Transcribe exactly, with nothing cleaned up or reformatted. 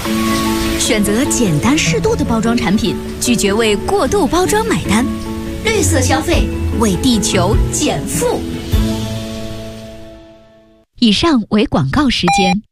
选择简单适度的包装产品，拒绝为过度包装买单。绿色消费，为地球减负。以上为广告时间。